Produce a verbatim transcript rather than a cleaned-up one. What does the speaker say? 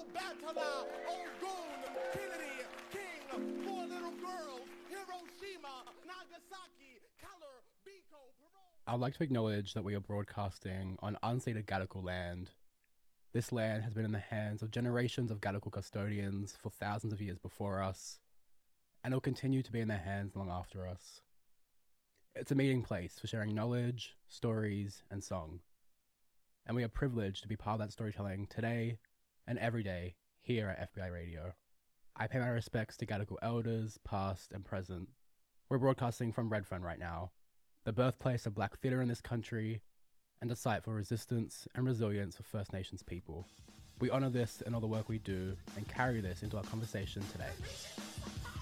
Batala, Ogun, Kennedy, King, four little girls, Hiroshima, Nagasaki, Color, Biko, Parole. I'd like to acknowledge that we are broadcasting on unceded Gadigal land. This land has been in the hands of generations of Gadigal custodians for thousands of years before us, and it will continue to be in their hands long after us. It's a meeting place for sharing knowledge, stories, and song. And we are privileged to be part of that storytelling today and every day here at F B I Radio. I pay my respects to Gadigal elders, past and present. We're broadcasting from Redfern right now, the birthplace of Black theatre in this country, and a site for resistance and resilience for First Nations people. We honour this and all the work we do, and carry this into our conversation today.